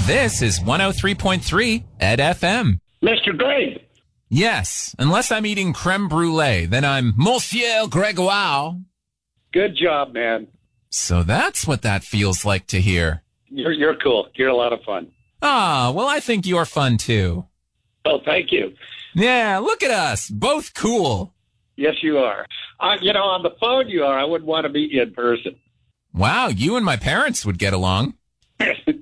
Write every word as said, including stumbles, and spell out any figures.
This is one oh three point three Ed F M. Mister Greg. Yes, unless I'm eating creme brulee, then I'm Monsieur Gregoire. Good job, man. So that's what that feels like to hear. You're you're cool. You're a lot of fun. Ah, well, I think you're fun, too. Oh, thank you. Yeah, look at us. Both cool. Yes, you are. Uh, you know, on the phone you are. I wouldn't want to meet you in person. Wow, you and my parents would get along.